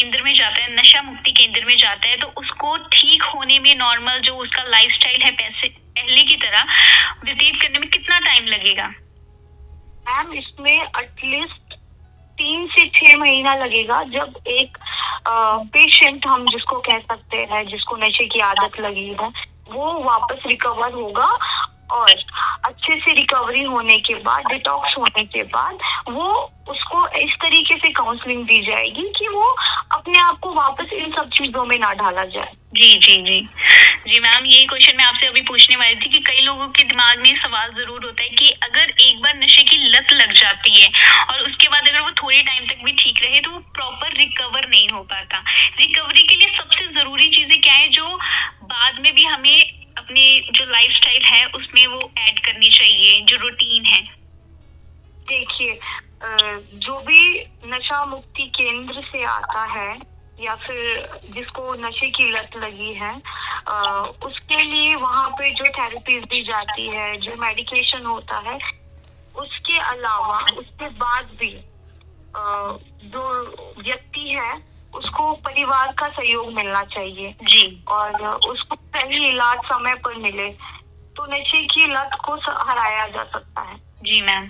केंद्र में जाता है, नशा मुक्ति केंद्र में जाता है, तो उसको ठीक होने में नॉर्मल जो उसका लाइफस्टाइल है पैसे पहले की तरह व्यतीत करने में कितना टाइम लगेगा? मैम इसमें एटलीस्ट 3 से 6 महीना लगेगा। जब एक पेशेंट हम जिसको कह सकते हैं, जिसको नशे की आदत लगी है, वो वापस रिकवर होगा और अच्छे से रिकवरी होने के बाद, डिटॉक्स होने के बाद, वो उसको इस तरीके से काउंसलिंग दी जाएगी कि वो अपने आप को वापस इन सब चीजों में ना ढाला जाए। जी जी जी जी मैम, यही क्वेश्चन मैं आपसे अभी पूछने वाली थी कि कई लोगों के दिमाग में सवाल जरूर होता है कि अगर एक बार नशे की लत लग जाती है और उसके बाद अगर वो थोड़े टाइम तक भी ठीक रहे तो वो प्रॉपर रिकवर नहीं हो पाता। रिकवरी के लिए सबसे जरूरी चीजें क्या है जो बाद में भी हमें अपने जो लाइफस्टाइल है उसमें वो ऐड करनी चाहिए, जो रूटीन है? देखिए, जो भी नशा मुक्ति केंद्र से आता है या फिर जिसको नशे की लत लगी है, उसके लिए वहाँ पे जो थेरेपीज दी जाती है, जो मेडिकेशन होता है, उसके अलावा उसके बाद भी जो व्यक्ति है उसको परिवार का सहयोग मिलना चाहिए जी, और उसको सही इलाज समय पर मिले तो नशे की लत को हराया जा सकता है। जी मैम।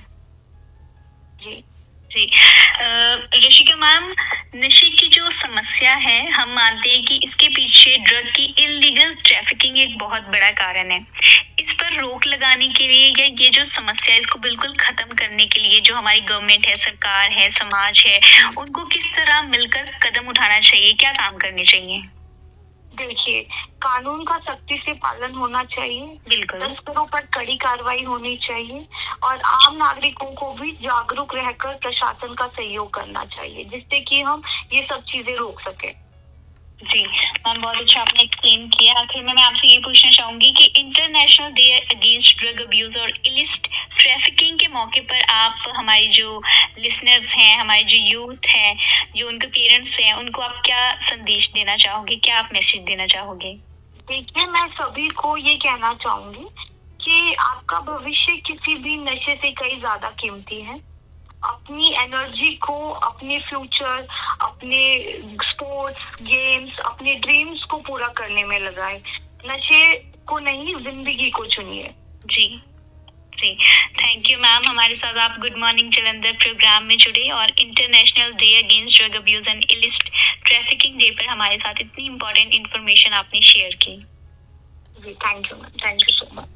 जी जी ऋषिका मैम, नशे की जो समस्या है हम मानते हैं कि इसके पीछे ड्रग की इलीगल ट्रैफिकिंग एक बहुत बड़ा कारण है। इस पर रोक लगाने के लिए या ये जो समस्या है इसको बिल्कुल खत्म करने के लिए जो हमारी गवर्नमेंट है, सरकार है, समाज है, उनको किस तरह मिलकर कदम उठाना चाहिए, क्या काम करने चाहिए? देखिए, कानून का सख्ती से पालन होना चाहिए, बिल्कुल। तस्करों पर कड़ी कार्रवाई होनी चाहिए और आम नागरिकों को भी जागरूक रहकर प्रशासन का सहयोग करना चाहिए जिससे कि हम ये सब चीजें रोक सके। जी मैम, बहुत अच्छा आपने एक्सप्लेन किया। आखिर में मैं आपसे ये पूछना चाहूंगी कि international day against drug abuse और इलिसिट ट्रैफिकिंग के मौके पर आप हमारी जो लिसनर्स हैं, हमारे जो यूथ है, जो उनके पेरेंट्स हैं, उनको आप क्या संदेश देना चाहोगे, क्या आप मैसेज देना चाहोगे? देखिए, मैं सभी को ये कहना चाहूंगी कि आपका भविष्य किसी भी नशे से कई ज्यादा कीमती है। अपनी एनर्जी को अपने फ्यूचर, अपने स्पोर्ट्स, गेम्स, अपने ड्रीम्स को पूरा करने में लगाए। नशे को नहीं, जिंदगी को चुनिए। जी जी, थैंक यू मैम। हमारे साथ आप गुड मॉर्निंग जलंधर प्रोग्राम में जुड़े और international day against drug abuse and illicit trafficking day पर हमारे साथ इतनी इम्पोर्टेंट इन्फॉर्मेशन आपने शेयर की। जी thank you ma'am, thank you so much.